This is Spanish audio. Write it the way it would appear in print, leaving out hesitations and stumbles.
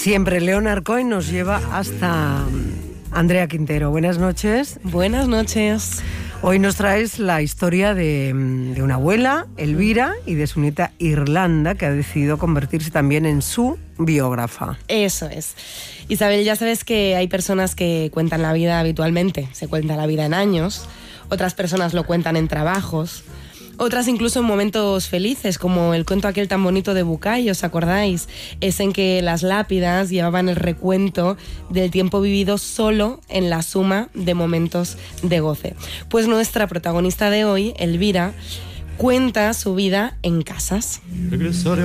siempre, Leonard Cohen nos lleva hasta Andrea Quintero. Buenas noches. Buenas noches. Hoy nos traes la historia de una abuela, Elvira, y de su nieta Irlanda, que ha decidido convertirse también en su biógrafa. Eso es. Isabel, ya sabes que hay personas que cuentan la vida habitualmente. Se cuenta la vida en años, otras personas lo cuentan en trabajos, otras incluso en momentos felices, como el cuento aquel tan bonito de Bucay, ¿os acordáis? Es en que las lápidas llevaban el recuento del tiempo vivido solo en la suma de momentos de goce. Pues nuestra protagonista de hoy, Elvira, cuenta su vida en casas.